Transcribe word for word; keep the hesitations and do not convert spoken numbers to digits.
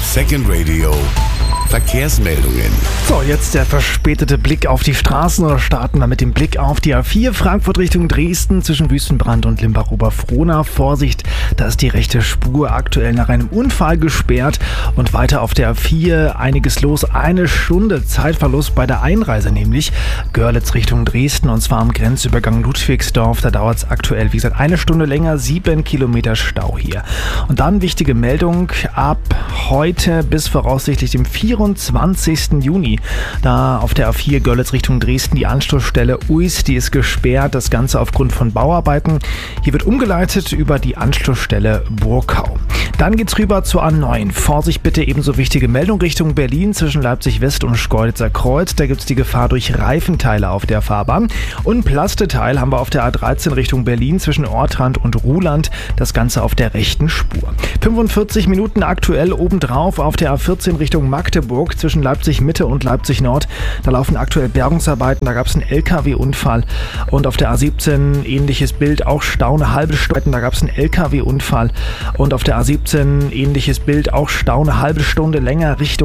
Second Radio Verkehrsmeldungen. So, jetzt der verspätete Blick auf die Straßen. Oder starten wir mit dem Blick auf die A vier Frankfurt Richtung Dresden zwischen Wüstenbrand und Limbach-Oberfrohna. Vorsicht, da ist die rechte Spur aktuell nach einem Unfall gesperrt. Und weiter auf der A vier einiges los. Eine Stunde Zeitverlust bei der Einreise, nämlich Görlitz Richtung Dresden, und zwar am Grenzübergang Ludwigsdorf. Da dauert es aktuell, wie gesagt, eine Stunde länger, sieben Kilometer Stau hier. Und dann wichtige Meldung, ab heute bis voraussichtlich dem vierundzwanzigsten Juni, da auf der A vier Görlitz Richtung Dresden die Anschlussstelle Uis, die ist gesperrt, das Ganze aufgrund von Bauarbeiten. Hier wird umgeleitet über die Anschlussstelle Burkau. Dann geht's rüber zur A neun. Vorsicht bitte, ebenso wichtige Meldung Richtung Berlin zwischen Leipzig West und Schkeuditzer Kreuz. Da gibt's die Gefahr durch Reifenteile auf der Fahrbahn. Und ein Plasteteil haben wir auf der A dreizehn Richtung Berlin zwischen Ortrand und Ruhland. Das Ganze auf der rechten Spur. fünfundvierzig Minuten aktuell obendrauf auf der A vierzehn Richtung Magdeburg zwischen Leipzig Mitte und Leipzig Nord. Da laufen aktuell Bergungsarbeiten. Da gab's einen L K W-Unfall. Und auf der A siebzehn ähnliches Bild, auch Stau eine halbe Stunde. Da gab's einen L K W-Unfall. Und auf der A siebzehn ähnliches Bild, auch Stau eine halbe Stunde länger Richtung